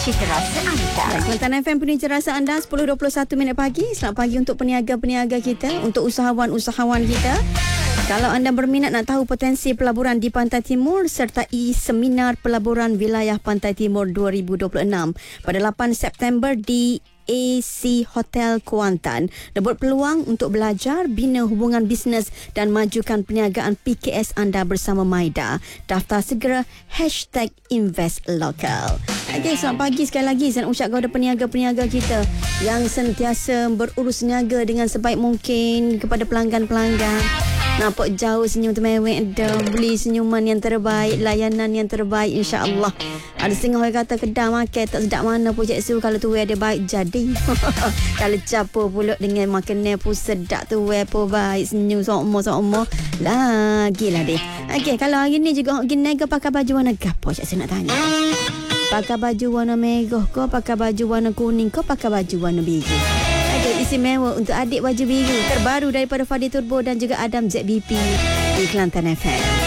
cita rasa anda. Kelantan FM penuh cita rasa anda 10.21 minit pagi. Selamat pagi untuk peniaga-peniaga kita, untuk usahawan-usahawan kita. Kalau anda berminat nak tahu potensi pelaburan di Pantai Timur sertai Seminar Pelaburan Wilayah Pantai Timur 2026 pada 8 September di AC Hotel Kuantan. Rebut peluang untuk belajar, bina hubungan bisnes dan majukan perniagaan PKS anda bersama Maida. Daftar segera #InvestLocal. Okay, selamat pagi sekali lagi. Saya nak ucap kepada peniaga-peniaga kita yang sentiasa berurus niaga dengan sebaik mungkin kepada pelanggan-pelanggan. Nampak jauh senyum termewek dah, beli senyuman yang terbaik, layanan yang terbaik, insya-Allah. Ada setengah orang kata kedai makan tak sedap mana pun Cik Su, kalau tu ada baik jadi. Kalau campur pula dengan makanan pun sedap tu pun baik, senyum sokmo-sokmo. Lagilah deh. Okey, kalau hari ni juga gini ke pakai baju warna gapo Cik Su nak tanya. Pakai baju warna merah ke, pakai baju warna kuning ke, pakai baju warna biru. Ada istimewa untuk adik baju biru terbaru daripada Fadi Turbo dan juga Adam ZBP di Kelantan FM.